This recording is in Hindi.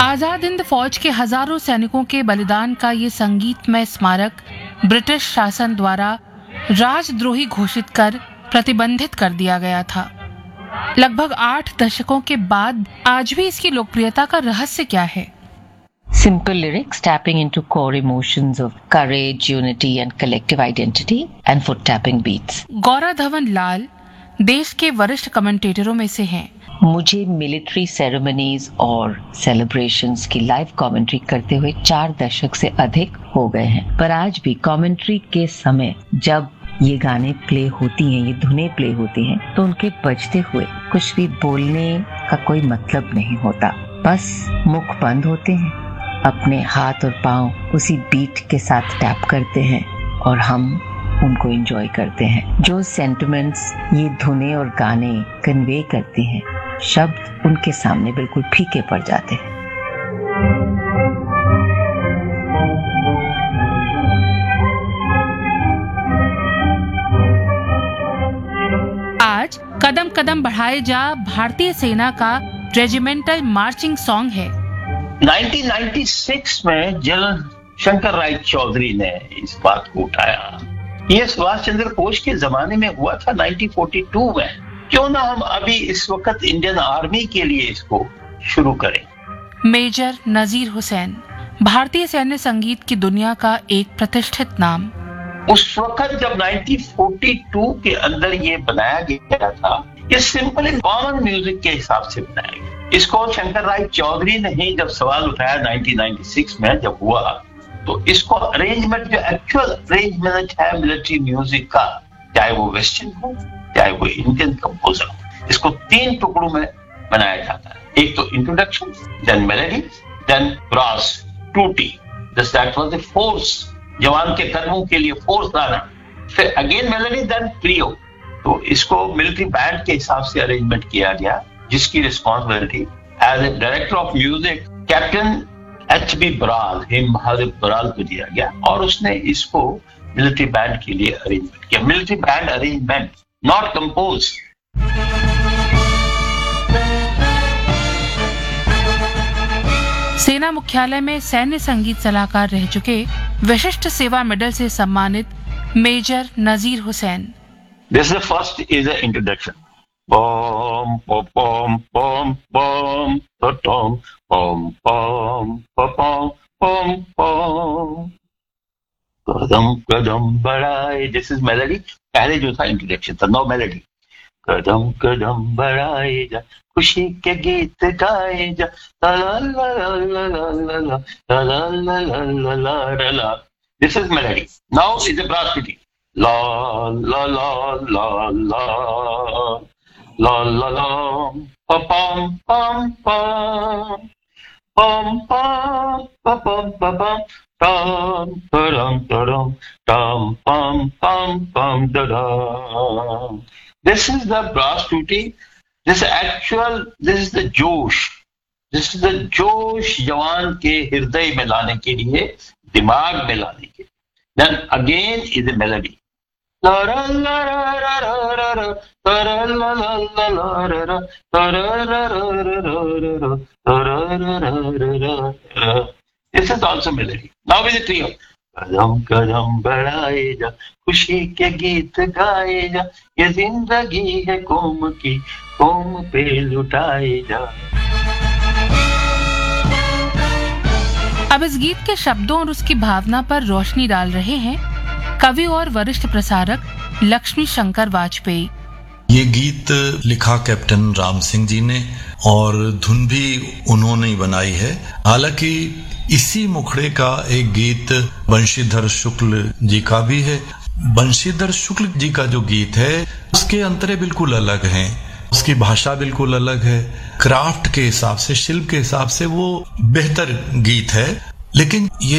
आजाद हिंद फौज के हजारों सैनिकों के बलिदान का ये संगीतमय स्मारक ब्रिटिश शासन द्वारा राजद्रोही घोषित कर प्रतिबंधित कर दिया गया था। लगभग 8 दशकों के बाद आज भी इसकी लोकप्रियता का रहस्य क्या है? Simple lyrics tapping into core emotions of courage, unity and collective identity and foot tapping beats. Gaura Dhawan लाल देश के वरिष्ठ कमेंटेटरों में से हैं। मुझे मिलिट्री सेरेमनीज और सेलिब्रेशंस की लाइव कमेंट्री करते हुए 4 दशक से अधिक हो गए हैं, पर आज भी कमेंट्री के समय जब ये गाने प्ले होती हैं, ये धुनें प्ले होती हैं, तो उनके बजते हुए कुछ भी बोलने का कोई मतलब नहीं होता। बस मुख बंद होते हैं, अपने हाथ और पांव उसी बीट के साथ टैप करते हैं और हम उनको एंजॉय करते हैं। जो सेंटिमेंट्स ये धुनें और गाने कन्वे करते हैं, शब्द उनके सामने बिल्कुल फीके पड़ जाते हैं। आज कदम कदम बढ़ाए जा भारतीय सेना का रेजिमेंटल मार्चिंग सॉन्ग है। 1996 में जनरल शंकर राय चौधरी ने इस बात को उठाया। यह सुभाष चंद्र बोस के जमाने में हुआ था 1942 में। क्यों ना हम अभी इस वक्त इंडियन आर्मी के लिए इसको शुरू करें। मेजर नजीर हुसैन भारतीय सैन्य संगीत की दुनिया का एक प्रतिष्ठित नाम। उस वक्त जब 1942 के अंदर ये बनाया गया था, ये सिंपल कॉमन म्यूजिक के हिसाब से बनाया गया। इसको शंकर राय चौधरी ने ही जब सवाल उठाया 1996 में जब हुआ, तो इसको अरेंजमेंट जो एक्चुअल अरेंजमेंट है मिलिट्री म्यूजिक का, चाहे वो वेस्टर्न हो चाहे वो इंडियन कंपोजर हो, इसको 3 टुकड़ों में बनाया जाता है। एक तो introduction, then melody, then brass टूटी, दैट वाज द फोर्स, जवान के कदमों के लिए फोर्स लाना, फिर अगेन मेलोडी, देन ट्रियो। तो इसको मिलिट्री बैंड के हिसाब से अरेंजमेंट किया गया, जिसकी responsibility as a director of music captain H.B. Baral, him Mahadev Baral को दिया गया और उसने इसको मिलिट्री बैंड के लिए अरेंजमेंट किया। Military band arrangement, not compose. सेना मुख्यालय में सैन्य संगीत सलाहकार रह चुके विशिष्ट सेवा मेडल से सम्मानित major Nazir Hussain. This is the first is an introduction. Bom pom pom pom pom tom pom pom pom pom pom kadam kadam बढ़ाए। This is melody. पहले जो था इंट्रोडक्शन था, नो मेलोडी। कदम कदम बढ़ाए जा, खुशी के गीत गाए जा, ला ला ला ला ला ला ला ला ला ला ला। This is melody. Now is the brass beat. La la la la la la la la pa pam pam pam pam pam pa pam pa pam tam tam tam tam pam pam pam da da. This is the brass tutti. This is the जोश, this is the जोश जवान के हृदय में लाने के लिए, दिमाग में लाने के लिए। Then again is the melody. This is also melody. Now with the trio. कदम कदम बढ़ाए जा, खुशी के गीत गाए जा, ये जिंदगी है कौम की, कौम पे लुटाए जा। अब इस गीत के शब्दों और उसकी भावना पर रोशनी डाल रहे हैं कवि और वरिष्ठ प्रसारक लक्ष्मी शंकर वाजपेयी। ये गीत लिखा कैप्टन राम सिंह जी ने और धुन भी उन्होंने ही बनाई है। हालांकि इसी मुखड़े का एक गीत बंशीधर शुक्ल जी का भी है। बंशीधर शुक्ल जी का जो गीत है उसके अंतरे बिल्कुल अलग हैं, उसकी भाषा बिल्कुल अलग है, क्राफ्ट के हिसाब से, शिल्प के हिसाब से वो बेहतर गीत है। लेकिन ये